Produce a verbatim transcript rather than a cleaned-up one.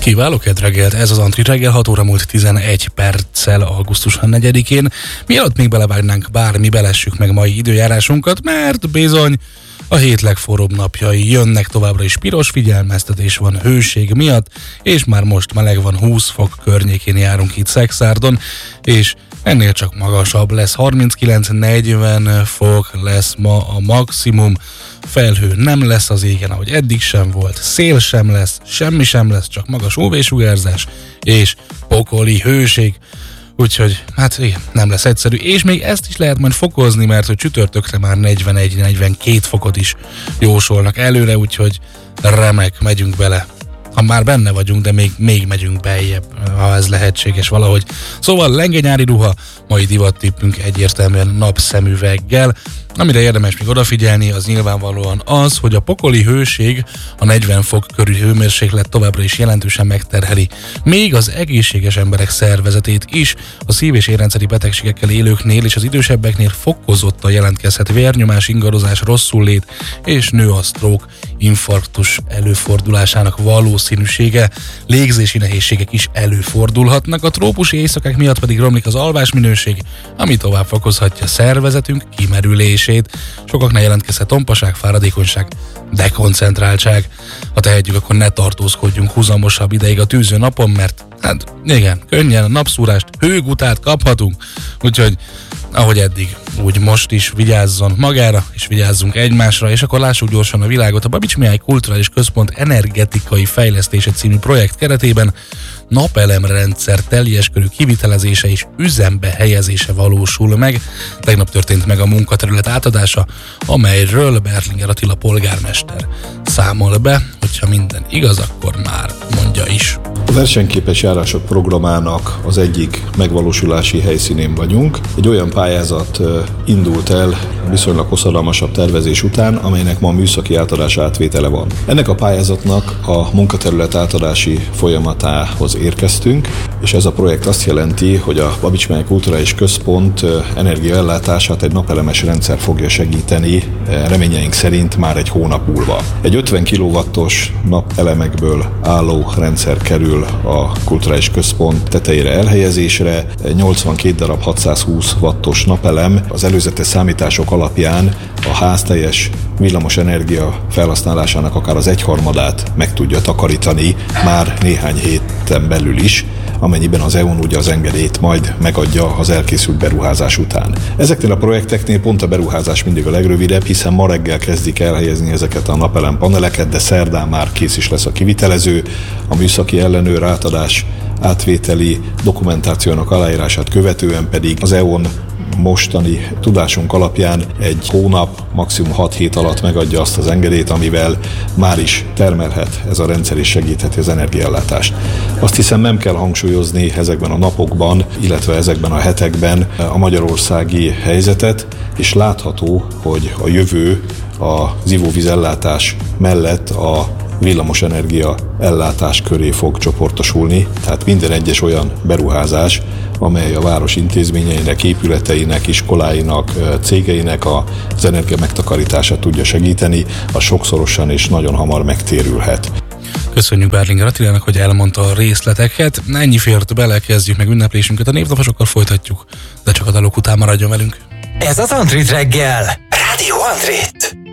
Kiváló reggelt, ez az Antrit reggel, hat óra múlt tizenegy perccel augusztus negyedikén. Mielőtt még belevágnánk bármi, belessük meg mai időjárásunkat, mert bizony a hét legforróbb napjai jönnek, továbbra is piros figyelmeztetés van hőség miatt, és már most meleg van, húsz fok környékén járunk itt Szekszárdon, és ennél csak magasabb lesz, harminckilenc-negyven fok lesz ma a maximum, felhő nem lesz az égen, ahogy eddig sem volt, szél sem lesz, semmi sem lesz, csak magas ú vé-sugárzás és pokoli hőség. Úgyhogy, hát igen, nem lesz egyszerű, és még ezt is lehet majd fokozni, mert hogy csütörtökre már negyvenegy-negyvenkét fokot is jósolnak előre, úgyhogy remek, megyünk bele. Ha már benne vagyunk, de még, még megyünk beljebb, ha ez lehetséges valahogy. Szóval lenge nyári ruha, mai divattippünk egyértelműen napszemüveggel. Amire érdemes még odafigyelni, az nyilvánvalóan az, hogy a pokoli hőség, a negyven fok körüli hőmérséklet továbbra is jelentősen megterheli még az egészséges emberek szervezetét is. A szív- és érrendszeri betegségekkel élőknél és az idősebbeknél fokozottan jelentkezhet vérnyomás, ingadozás, rosszullét, és nő a stroke, infarktus előfordulásának valószínűsége. Légzési nehézségek is előfordulhatnak, a trópusi éjszakák miatt pedig romlik az alvásminőség, ami tovább fokozhatja szervezetünk kimerülését. Sokaknál jelentkezhet tompaság, fáradékonyság, dekoncentráltság. Ha tehetjük, akkor ne tartózkodjunk húzamosabb ideig a tűző napon, mert hát igen, könnyen napszúrást, hőgutát kaphatunk, úgyhogy ahogy eddig, úgy most is vigyázzon magára, és vigyázzunk egymásra, és akkor lássuk gyorsan a világot. A Babits Mihály Kulturális Központ energetikai fejlesztése című projekt keretében napelemrendszer teljes körű kivitelezése és üzembe helyezése valósul meg. Tegnap történt meg a munkaterület átadása, amelyről Berlinger Attila polgármester számol be, hogyha minden igaz, akkor már mondja is. A versenyképes járások programának az egyik megvalósulási helyszínén vagyunk. Egy olyan pályázat indult el viszonylag hosszadalmasabb tervezés után, amelynek ma műszaki átadás átvétele van. Ennek a pályázatnak a munkaterület átadási folyamatához érkeztünk, és ez a projekt azt jelenti, hogy a Babits Mihály Kulturális Központ energiaellátását egy napelemes rendszer fogja segíteni, reményeink szerint már egy hónap múlva. Egy ötven kilowattos napelemekből álló rendszer kerül a Kulturális Központ tetejére elhelyezésre, nyolcvankét darab hatszázhúsz wattos napelem az előzetes számítások alapján a ház teljes villamos energia felhasználásának akár az egyharmadát meg tudja takarítani már néhány héten belül is, amennyiben az é u-n ugye az engedélyt majd megadja az elkészült beruházás után. Ezeknél a projekteknél pont a beruházás mindig a legrövidebb, hiszen ma reggel kezdik elhelyezni ezeket a napelem paneleket, de szerdán már kész is lesz a kivitelező, a műszaki ellenőr átadás átvételi dokumentációnak aláírását követően pedig az é u-n mostani tudásunk alapján egy hónap, maximum hat hét alatt megadja azt az engedélyt, amivel már is termelhet ez a rendszer és segítheti az energiaellátást. Azt hiszem, nem kell hangsúlyozni ezekben a napokban, illetve ezekben a hetekben a magyarországi helyzetet, és látható, hogy a jövő az ivóvízellátás mellett a villamosenergia ellátás köré fog csoportosulni, tehát minden egyes olyan beruházás, amely a város intézményeinek, épületeinek, iskoláinak, cégeinek az energia megtakarítását tudja segíteni, az sokszorosan és nagyon hamar megtérülhet. Köszönjük Berlinger Attilának, hogy elmondta a részleteket. Ennyi fért bele, kezdjük meg ünneplésünket. A névnaposokkal folytatjuk, de csak a dalok után maradjon velünk. Ez az Antrit reggel. Rádió Antrit.